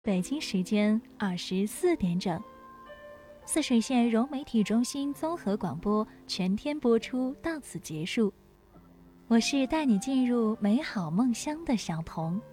北京时间24点整。泗水县融媒体中心综合广播全天播出到此结束。我是带你进入美好梦乡的小鹏。